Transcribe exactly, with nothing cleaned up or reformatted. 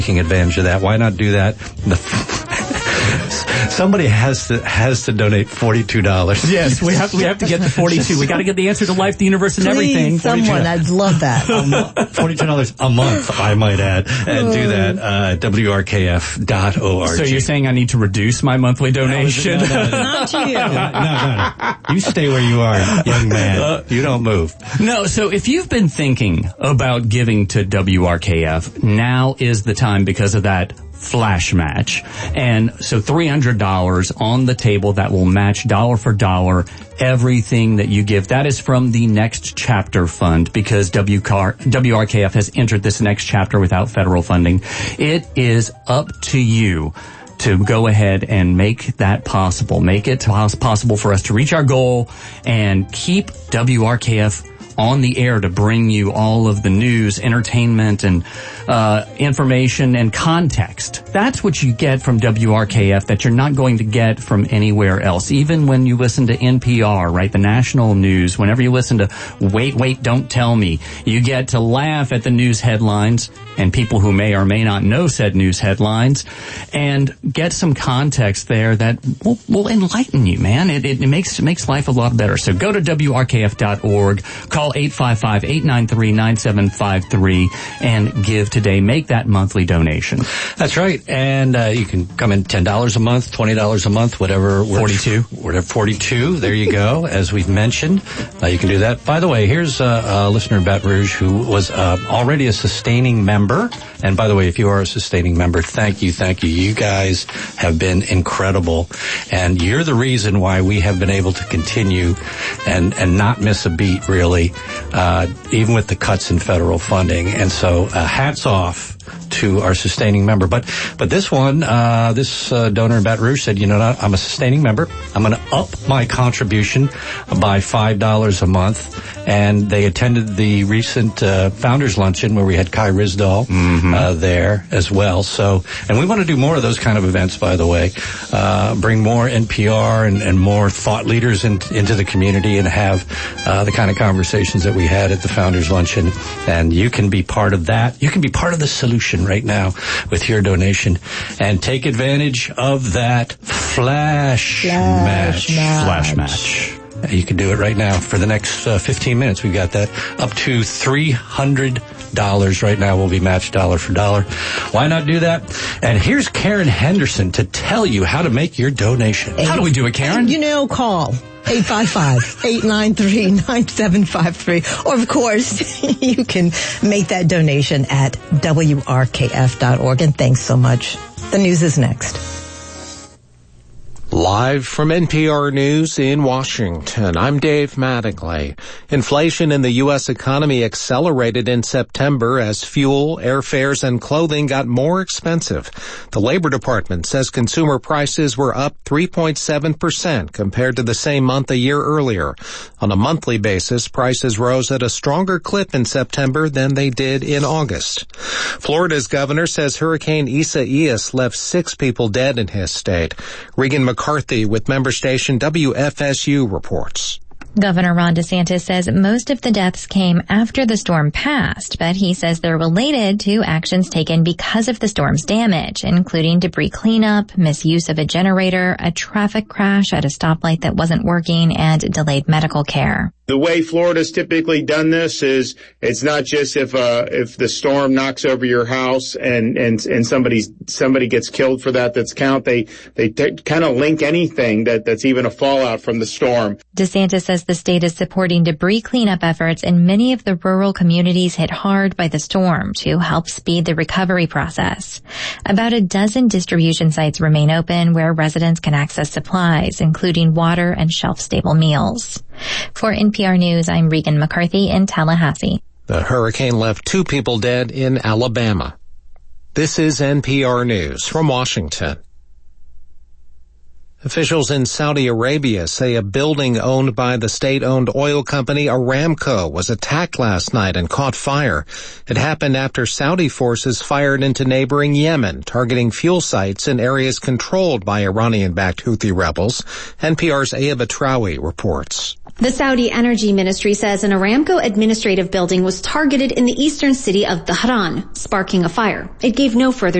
taking advantage of that. Why not do that? The Somebody has to has to donate forty-two dollars. Yes, we have we have to get the forty-two. We got to get the answer to life, the universe, and Please, everything. someone, I'd love that. Um, forty-two dollars a month, I might add, and do that uh, W R K F dot org. So you're saying I need to reduce my monthly donation? No, no, no, no. Not you. No, no, no. You stay where you are, young man. You don't move. No, so if you've been thinking about giving to W R K F, now is the time because of that flash match. And so three hundred dollars on the table that will match dollar for dollar everything that you give. That is from the Next Chapter Fund, because W R K F has entered this next chapter without federal funding. It is up to you to go ahead and make that possible. Make it possible for us to reach our goal and keep W R K F on the air to bring you all of the news, entertainment, and uh information and context. That's what you get from W R K F that you're not going to get from anywhere else. Even when you listen to N P R, right, the national news, whenever you listen to Wait, Wait, Don't Tell Me, you get to laugh at the news headlines and people who may or may not know said news headlines and get some context there that will, will enlighten you, man. It, it, it makes it makes life a lot better. So go to W R K F dot org, call eight five five, eight nine three, nine seven five three and give today. Make that monthly donation. That's right. And uh, you can come in ten dollars a month, twenty dollars a month, whatever. forty-two. Whatever, forty-two. There you go. As we've mentioned, uh, you can do that. By the way, here's uh, a listener in Baton Rouge who was uh, already a sustaining member. And by the way, if you are a sustaining member, thank you, thank you. You guys have been incredible. And you're the reason why we have been able to continue and, and not miss a beat, really, uh, even with the cuts in federal funding. And so uh, hats off to our sustaining member. But but this one, uh, this uh, donor in Baton Rouge said, you know, I'm a sustaining member. I'm going to up my contribution by five dollars a month. And they attended the recent uh, Founders Luncheon where we had Kai Ryssdal mm-hmm. uh, there as well. So, and we want to do more of those kind of events, by the way. Uh, bring more N P R and, and more thought leaders in, into the community and have uh, the kind of conversations that we had at the Founders Luncheon. And you can be part of that. You can be part of the solution right now with your donation and take advantage of that flash, flash match. match. Flash match. You can do it right now for the next uh, fifteen minutes. We've got that up to three hundred dollars right now will be matched dollar for dollar. Why not do that? And here's Karen Henderson to tell you how to make your donation. How do we do it, Karen? You know, call eight five five, eight nine three, nine seven five three. Or, of course, you can make that donation at W R K F dot org. And thanks so much. The news is next. Live from N P R News in Washington, I'm Dave Mattingly. Inflation in the U S economy accelerated in September as fuel, airfares, and clothing got more expensive. The Labor Department says consumer prices were up three point seven percent compared to the same month a year earlier. On a monthly basis, prices rose at a stronger clip in September than they did in August. Florida's governor says Hurricane Isaias left six people dead in his state. Regan McCarthy with member station W F S U reports. Governor Ron DeSantis says most of the deaths came after the storm passed, but he says they're related to actions taken because of the storm's damage, including debris cleanup, misuse of a generator, a traffic crash at a stoplight that wasn't working, and delayed medical care. The way Florida's typically done this is it's not just if uh if the storm knocks over your house and and and somebody's somebody gets killed for that that's count. They they t- kind of link anything that that's even a fallout from the storm. DeSantis says the state is supporting debris cleanup efforts in many of the rural communities hit hard by the storm to help speed the recovery process. About a dozen distribution sites remain open where residents can access supplies, including water and shelf-stable meals. For N P R News, I'm Regan McCarthy in Tallahassee. The hurricane left two people dead in Alabama. This is N P R News from Washington. Officials in Saudi Arabia say a building owned by the state-owned oil company Aramco was attacked last night and caught fire. It happened after Saudi forces fired into neighboring Yemen, targeting fuel sites in areas controlled by Iranian-backed Houthi rebels. N P R's Aya Batrawi reports. The Saudi Energy Ministry says an Aramco administrative building was targeted in the eastern city of Dhahran, sparking a fire. It gave no further